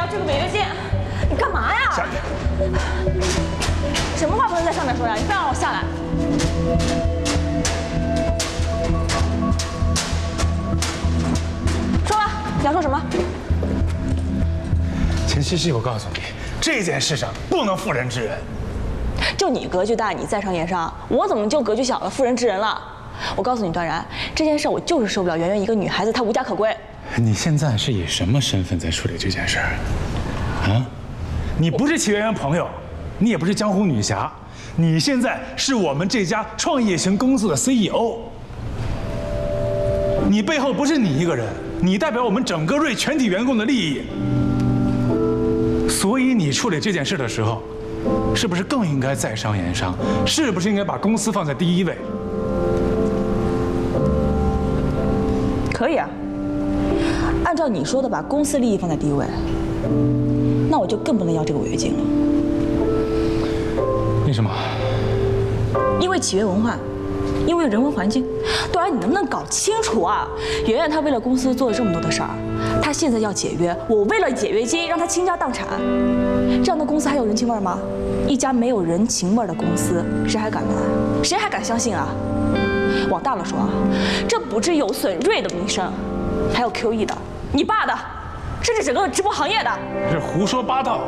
这个违约金，你干嘛呀？ 下去。 什么话不能在上面说呀？你非要让我下来？说吧，你要说什么？ 秦西西，我告诉你，这件事上不能妇人之仁。 就你格局大，你在商言商，我怎么就格局小了，妇人之仁了？我告诉你，段然，这件事我就是受不了圆圆一个女孩子，她无家可归。 你现在是以什么身份在处理这件事儿？啊？你不是齐圆圆朋友，你也不是江湖女侠，你现在是我们这家创业型公司的 CEO。你背后不是你一个人，你代表我们整个瑞全体员工的利益。所以你处理这件事的时候，是不是更应该在商言商？是不是应该把公司放在第一位？ 可以啊，按照你说的，把公司利益放在第一位，那我就更不能要这个违约金了。 为什么？ 因为企业文化，因为人文环境。段然，你能不能搞清楚啊？圆圆她为了公司做了这么多的事儿，她现在要解约，我为了解约金让她倾家荡产，这样的公司还有人情味吗？一家没有人情味的公司，谁还敢来？谁还敢相信啊？往大了说啊，这不只有损瑞的名声，还有 QE 的，你爸的，甚至整个直播行业的。 是胡说八道。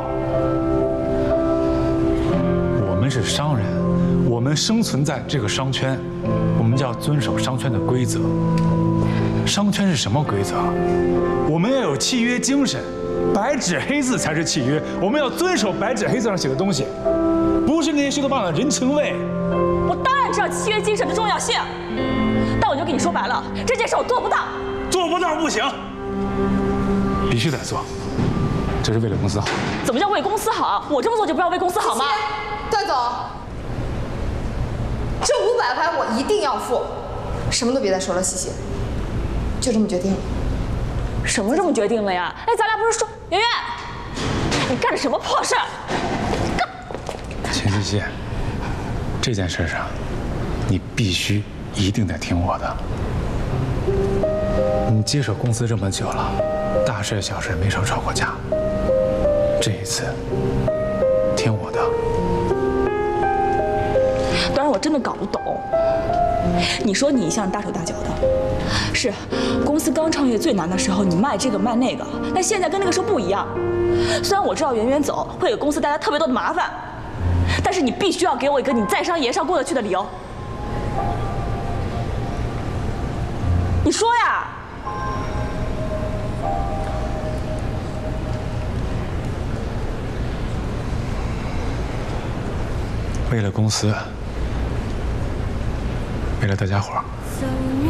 我们是商人，我们生存在这个商圈，我们就要遵守商圈的规则。商圈是什么规则？我们要有契约精神，白纸黑字才是契约。我们要遵守白纸黑字上写的东西，不是那些虚头巴脑的人情味。 我当然知道契约精神的重要性，但我就跟你说白了，这件事我做不到。 做不到不行，必须得做，这是为了公司好。 怎么叫为公司好？我这么做就不要为公司好吗？ 段总，这500块我一定要付，什么都别再说了，西西，就这么决定了。 什么这么决定了呀？哎，咱俩不是说圆圆，你干的什么破事儿？ 秦西西，这件事上，你必须一定得听我的。你接手公司这么久了，大事小事没少吵过架。这一次，听我的。 当然，我真的搞不懂。你说你一向大手大脚的，是公司刚创业最难的时候，你卖这个卖那个，但现在跟那个时候不一样。虽然我知道圆圆走会给公司带来特别多的麻烦，但是你必须要给我一个你在商言商过得去的理由。你说呀！ 为了公司，为了大家伙儿，